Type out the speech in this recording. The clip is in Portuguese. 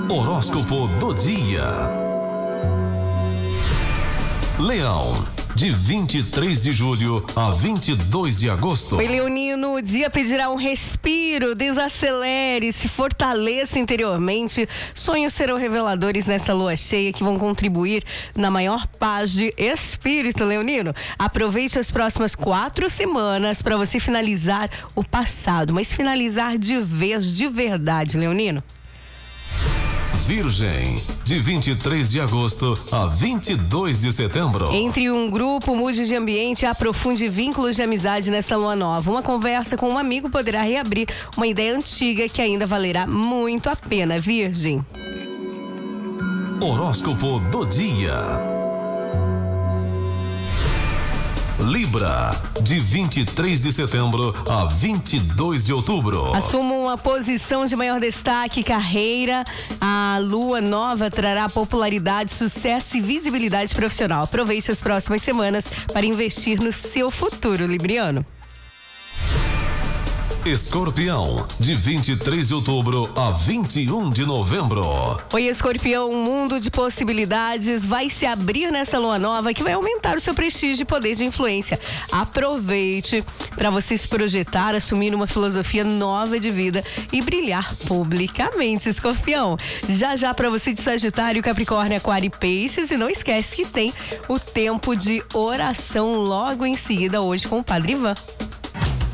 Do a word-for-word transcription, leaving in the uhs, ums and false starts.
Horóscopo do dia. Leão, de vinte e três de julho a vinte e dois de agosto. Oi, leonino, o dia pedirá um respiro, desacelere, se fortaleça interiormente. Sonhos serão reveladores nesta lua cheia que vão contribuir na maior paz de espírito, leonino. Aproveite as próximas quatro semanas para você finalizar o passado, mas finalizar de vez, de verdade, leonino. Virgem, de vinte e três de agosto a vinte e dois de setembro. Entre um grupo, mude de ambiente e aprofunde vínculos de amizade nesta lua nova. Uma conversa com um amigo poderá reabrir uma ideia antiga que ainda valerá muito a pena, Virgem. Horóscopo do dia. Libra, de vinte e três de setembro a vinte e dois de outubro. Assuma uma posição de maior destaque, carreira. A lua nova trará popularidade, sucesso e visibilidade profissional. Aproveite as próximas semanas para investir no seu futuro, libriano. Escorpião, de vinte e três de outubro a vinte e um de novembro. Oi, Escorpião, um mundo de possibilidades vai se abrir nessa lua nova que vai aumentar o seu prestígio e poder de influência. Aproveite para você se projetar, assumir uma filosofia nova de vida e brilhar publicamente, Escorpião. Já já para você de Sagitário, Capricórnio, Aquário e Peixes, e não esquece que tem o tempo de oração logo em seguida hoje com o Padre Ivan.